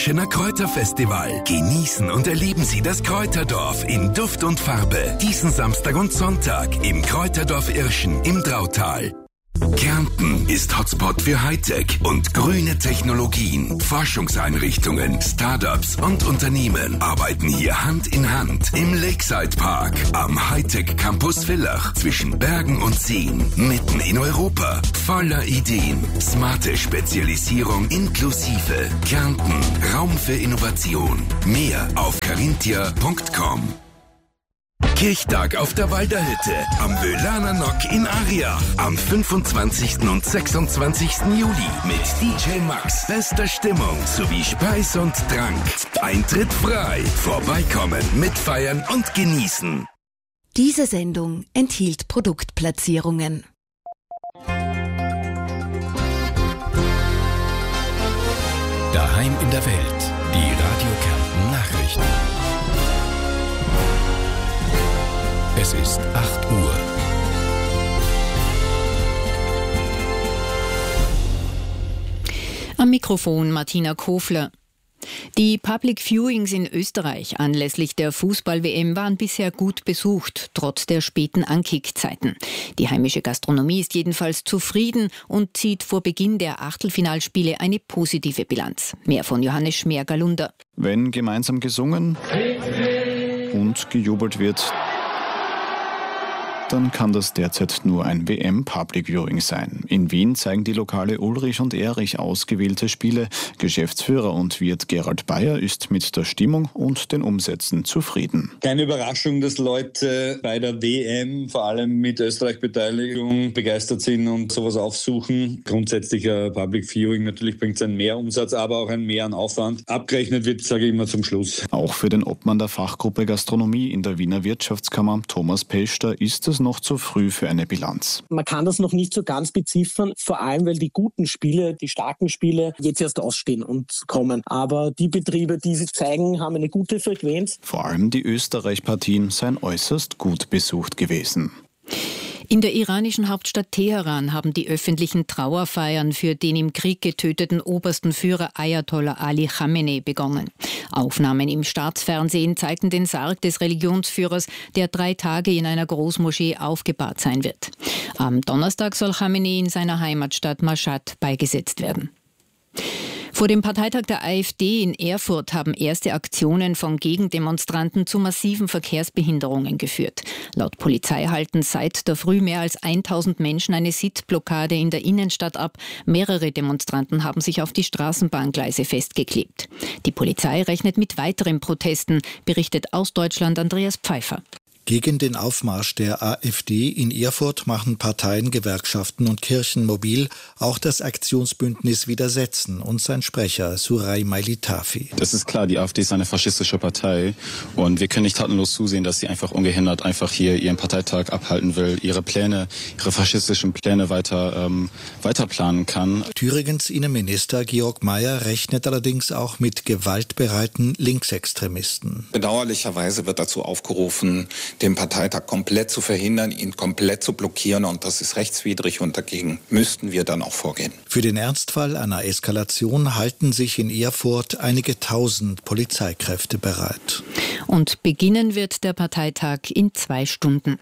Schöner Kräuterfestival. Genießen und erleben Sie das Kräuterdorf in Duft und Farbe. Diesen Samstag und Sonntag im Kräuterdorf Irschen im Drautal. Kärnten ist Hotspot für Hightech und grüne Technologien. Forschungseinrichtungen, Startups und Unternehmen arbeiten hier Hand in Hand im Lakeside Park am Hightech Campus Villach zwischen Bergen und Seen, mitten in Europa. Voller Ideen, smarte Spezialisierung inklusive. Kärnten, Raum für Innovation. Mehr auf carinthia.com. Kirchtag auf der Walderhütte am Wöhlaner Nock in Aria am 25. und 26. Juli mit DJ Max, bester Stimmung sowie Speis und Trank. Eintritt frei. Vorbeikommen, mitfeiern und genießen. Diese Sendung enthielt Produktplatzierungen. Daheim in der Welt. Die Radio Kärnten Nachrichten. Es ist 8 Uhr. Am Mikrofon Martina Kofler. Die Public Viewings in Österreich anlässlich der Fußball-WM waren bisher gut besucht, trotz der späten Ankickzeiten. Die heimische Gastronomie ist jedenfalls zufrieden und zieht vor Beginn der Achtelfinalspiele eine positive Bilanz. Mehr von Johannes Schmergalunder. Wenn gemeinsam gesungen und gejubelt wird, dann kann das derzeit nur ein WM-Public Viewing sein. In Wien zeigen die Lokale Ulrich und Erich ausgewählte Spiele. Geschäftsführer und Wirt Gerald Bayer ist mit der Stimmung und den Umsätzen zufrieden. Keine Überraschung, dass Leute bei der WM, vor allem mit Österreich-Beteiligung, begeistert sind und sowas aufsuchen. Grundsätzlich ein Public Viewing, natürlich bringt es einen Mehrumsatz, aber auch einen Mehr an Aufwand. Abgerechnet wird, sage ich immer, zum Schluss. Auch für den Obmann der Fachgruppe Gastronomie in der Wiener Wirtschaftskammer, Thomas Pester, ist es noch zu früh für eine Bilanz. Man kann das noch nicht so ganz beziffern, vor allem weil die guten Spiele, die starken Spiele jetzt erst ausstehen und kommen. Aber die Betriebe, die sie zeigen, haben eine gute Frequenz. Vor allem die Österreich-Partien seien äußerst gut besucht gewesen. In der iranischen Hauptstadt Teheran haben die öffentlichen Trauerfeiern für den im Krieg getöteten obersten Führer Ayatollah Ali Khamenei begonnen. Aufnahmen im Staatsfernsehen zeigten den Sarg des Religionsführers, der 3 Tage in einer Großmoschee aufgebahrt sein wird. Am Donnerstag soll Khamenei in seiner Heimatstadt Mashhad beigesetzt werden. Vor dem Parteitag der AfD in Erfurt haben erste Aktionen von Gegendemonstranten zu massiven Verkehrsbehinderungen geführt. Laut Polizei halten seit der Früh mehr als 1000 Menschen eine Sitzblockade in der Innenstadt ab. Mehrere Demonstranten haben sich auf die Straßenbahngleise festgeklebt. Die Polizei rechnet mit weiteren Protesten, berichtet aus Deutschland Andreas Pfeiffer. Gegen den Aufmarsch der AfD in Erfurt machen Parteien, Gewerkschaften und Kirchen mobil. Auch das Aktionsbündnis Widersetzen und sein Sprecher Suray Mailitafi. Das ist klar, die AfD ist eine faschistische Partei und wir können nicht tatenlos zusehen, dass sie einfach ungehindert einfach hier ihren Parteitag abhalten will, ihre faschistischen Pläne weiter planen kann. Thüringens Innenminister Georg Mayer rechnet allerdings auch mit gewaltbereiten Linksextremisten. Bedauerlicherweise wird dazu aufgerufen, den Parteitag komplett zu verhindern, ihn komplett zu blockieren, und das ist rechtswidrig und dagegen müssten wir dann auch vorgehen. Für den Ernstfall einer Eskalation halten sich in Erfurt einige tausend Polizeikräfte bereit. Und beginnen wird der Parteitag in 2 Stunden.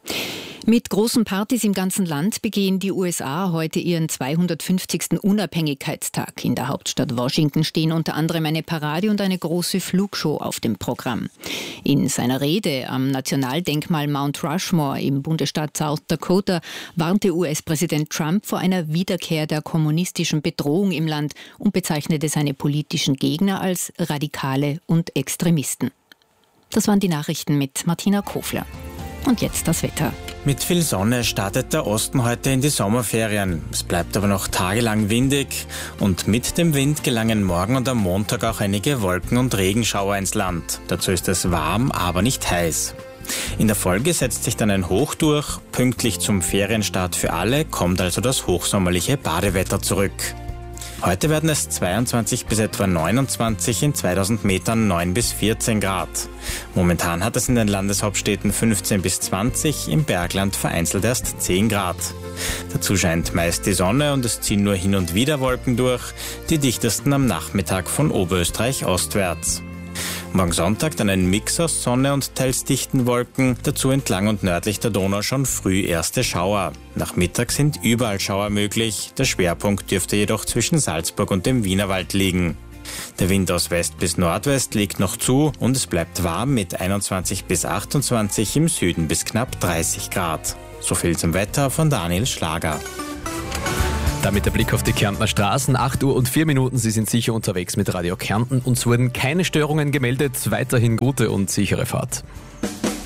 Mit großen Partys im ganzen Land begehen die USA heute ihren 250. Unabhängigkeitstag. In der Hauptstadt Washington stehen unter anderem eine Parade und eine große Flugshow auf dem Programm. In seiner Rede am Nationaldenkmal Mount Rushmore im Bundesstaat South Dakota warnte US-Präsident Trump vor einer Wiederkehr der kommunistischen Bedrohung im Land und bezeichnete seine politischen Gegner als Radikale und Extremisten. Das waren die Nachrichten mit Martina Kofler. Und jetzt das Wetter. Mit viel Sonne startet der Osten heute in die Sommerferien. Es bleibt aber noch tagelang windig und mit dem Wind gelangen morgen und am Montag auch einige Wolken- und Regenschauer ins Land. Dazu ist es warm, aber nicht heiß. In der Folge setzt sich dann ein Hoch durch. Pünktlich zum Ferienstart für alle kommt also das hochsommerliche Badewetter zurück. Heute werden es 22 bis etwa 29, in 2000 Metern 9 bis 14 Grad. Momentan hat es in den Landeshauptstädten 15 bis 20, im Bergland vereinzelt erst 10 Grad. Dazu scheint meist die Sonne und es ziehen nur hin und wieder Wolken durch, die dichtesten am Nachmittag von Oberösterreich ostwärts. Morgen Sonntag dann ein Mix aus Sonne und teils dichten Wolken, dazu entlang und nördlich der Donau schon früh erste Schauer. Nach Mittag sind überall Schauer möglich, der Schwerpunkt dürfte jedoch zwischen Salzburg und dem Wienerwald liegen. Der Wind aus West bis Nordwest legt noch zu und es bleibt warm mit 21 bis 28, im Süden bis knapp 30 Grad. So viel zum Wetter von Daniel Schlager. Damit der Blick auf die Kärntner Straßen. 8 Uhr und 4 Minuten. Sie sind sicher unterwegs mit Radio Kärnten. Uns wurden keine Störungen gemeldet. Weiterhin gute und sichere Fahrt.